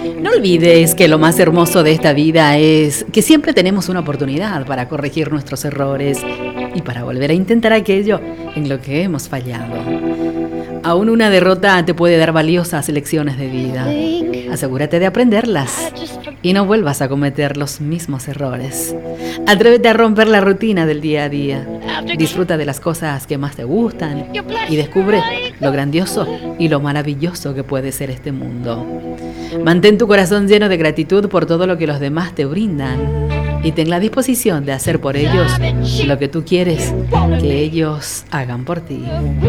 No olvides que lo más hermoso de esta vida es que siempre tenemos una oportunidad para corregir nuestros errores y para volver a intentar aquello en lo que hemos fallado. Aún una derrota te puede dar valiosas lecciones de vida. Asegúrate de aprenderlas y no vuelvas a cometer los mismos errores. Atrévete a romper la rutina del día a día. Disfruta de las cosas que más te gustan y descubre lo grandioso y lo maravilloso que puede ser este mundo. Mantén tu corazón lleno de gratitud por todo lo que los demás te brindan y ten la disposición de hacer por ellos lo que tú quieres que ellos hagan por ti.